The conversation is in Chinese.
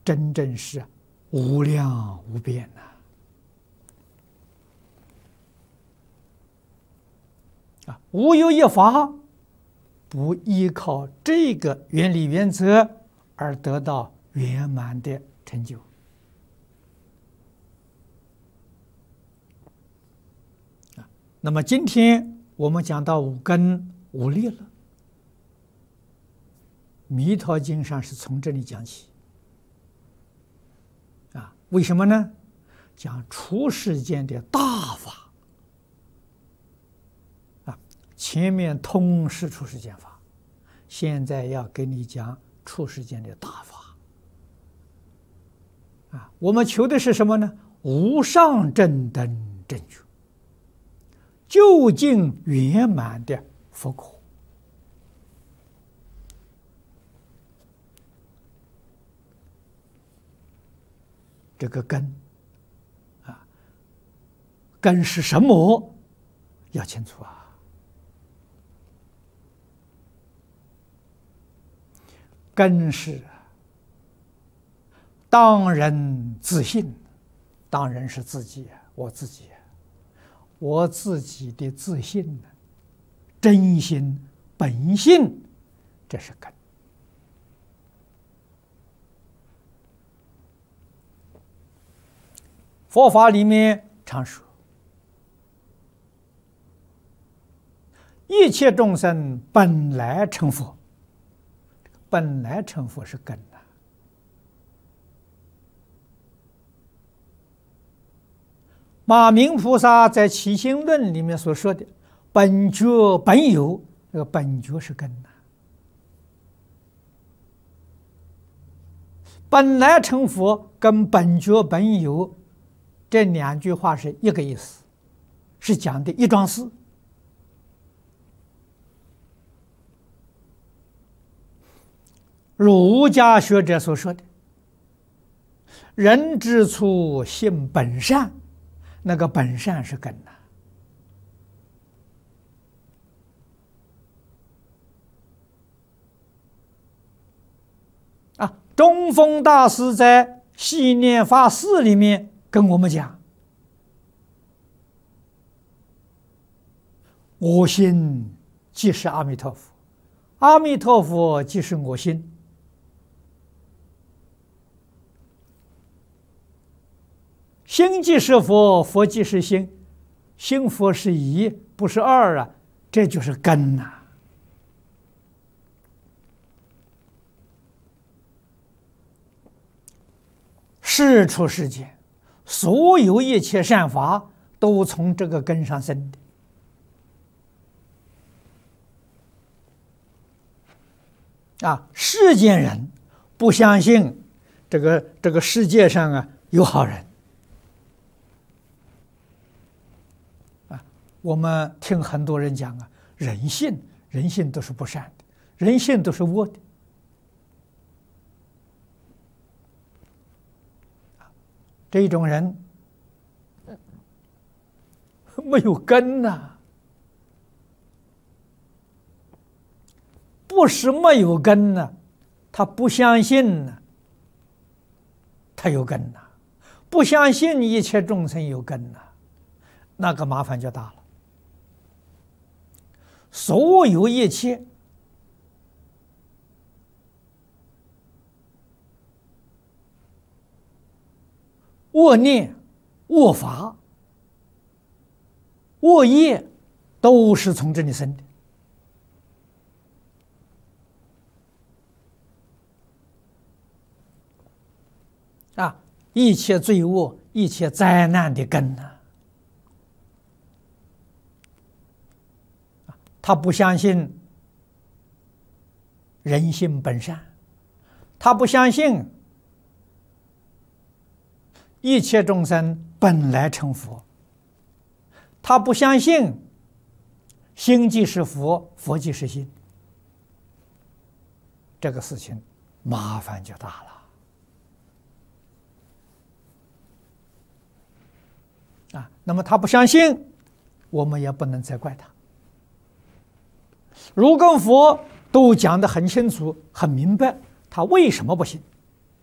真正是无量无边呐！无有一法不依靠这个原理原则而得到圆满的成就。那么今天我们讲到五根五力了，《弥陀经》上是从这里讲起。为什么呢？讲出世间的大法。前面通是出世间法，现在要给你讲出世间的大法。我们求的是什么呢？无上正等正觉，究竟圆满的佛果。这个根，根是什么？要清楚啊！根是当人自信，当人是自己，我自己，我自己的自信，真心本性，这是根。佛法里面常说，一切众生本来成佛。本来成佛是根呐。马明菩萨在《起心论》里面所说的“本觉本有”，这个本觉是根呐。本来成佛跟本觉本有这两句话是一个意思，是讲的一桩事。儒家学者所说的“人之初，性本善”，那个本善是根呐。中峰大师在《系念法事》里面跟我们讲：“我心即是阿弥陀佛，阿弥陀佛即是我心。”心即是佛，佛即是心，心佛是一，不是二啊！这就是根呐。世出世间，所有一切善法都从这个根上生的。世间人不相信这个世界上有好人。我们听很多人讲人性都是不善的，人性都是恶的。这种人没有根呐，不是没有根呢，他不相信呢，他有根呐，不相信一切众生有根呐，那个麻烦就大了。所有一切恶念、恶法、恶业，都是从这里生的。一切罪恶、一切灾难的根呢？他不相信人性本善，他不相信一切众生本来成佛，他不相信心即是佛，佛即是心，这个事情麻烦就大了。那么他不相信，我们也不能责怪他。儒跟佛都讲得很清楚、很明白，他为什么不信？